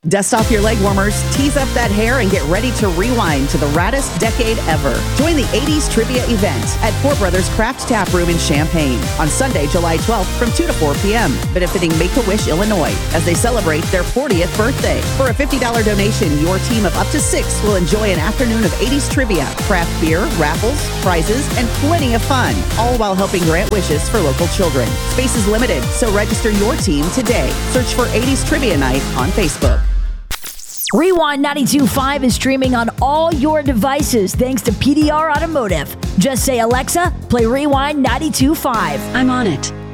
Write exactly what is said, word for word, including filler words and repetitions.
Dust off your leg warmers, tease up that hair, and get ready to rewind to the raddest decade ever. Join the eighties Trivia event at Four Brothers Craft Tap Room in Champaign on Sunday, July twelfth from two to four p.m., benefiting Make-A-Wish, Illinois, as they celebrate their fortieth birthday. For a fifty dollars donation, your team of up to six will enjoy an afternoon of eighties trivia, craft beer, raffles, prizes, and plenty of fun, all while helping grant wishes for local children. Space is limited, so register your team today. Search for eighties Trivia Night on Facebook. Rewind ninety-two point five is streaming on all your devices thanks to P D R Automotive. Just say, Alexa, play Rewind ninety-two point five. I'm on it.